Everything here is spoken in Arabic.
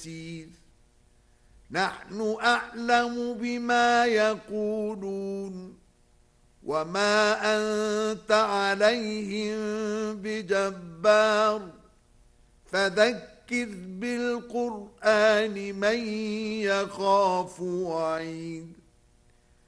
يسير نحن أعلم بما يقولون وما أنت عليهم بجبار فذكر بالقرآن من يخاف وعيد